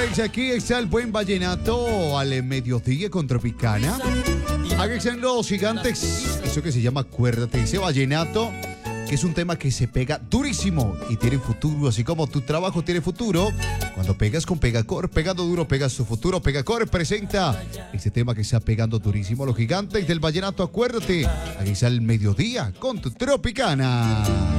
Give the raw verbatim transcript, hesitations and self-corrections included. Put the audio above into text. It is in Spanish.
Pues aquí está el buen vallenato al mediodía con Tropicana. Aquí están los gigantes. Eso que se llama Acuérdate. Ese vallenato que es un tema que se pega durísimo y tiene futuro, así como tu trabajo tiene futuro. Cuando pegas con Pegacor, pegando duro, pegas tu futuro. Pegacor presenta este tema que está pegando durísimo. Los gigantes del vallenato, acuérdate. Aquí está el mediodía con tu Tropicana.